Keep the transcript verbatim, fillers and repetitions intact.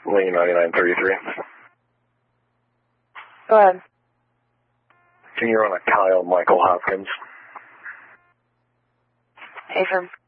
Lee ninety-nine thirty-three. Go ahead. Can you run a Kyle Michael Hopkins? Affirm.